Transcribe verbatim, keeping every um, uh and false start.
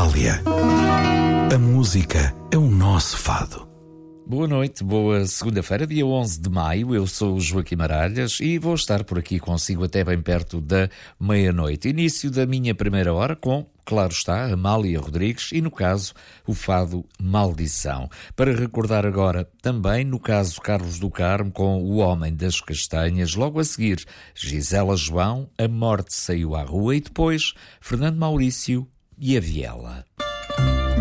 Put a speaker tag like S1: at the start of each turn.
S1: Amália. A música é o nosso fado.
S2: Boa noite, boa segunda-feira, dia onze de maio. Eu sou o Joaquim Maralhas e vou estar por aqui consigo até bem perto da meia-noite. Início da minha primeira hora com, claro está, Amália Rodrigues e, no caso, o fado Maldição. Para recordar agora também, no caso, Carlos do Carmo com O Homem das Castanhas. Logo a seguir, Gisela João, A Morte Saiu à Rua e depois, Fernando Maurício e A Viela.